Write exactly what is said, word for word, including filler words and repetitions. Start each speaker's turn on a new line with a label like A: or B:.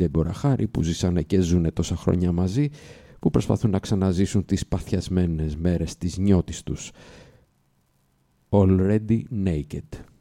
A: Ντέμπορα Χάρι που ζήσανε και ζουνε τόσα χρόνια μαζί, που προσπαθούν να ξαναζήσουν τις παθιασμένες μέρες της νιώτης τους. Already Naked.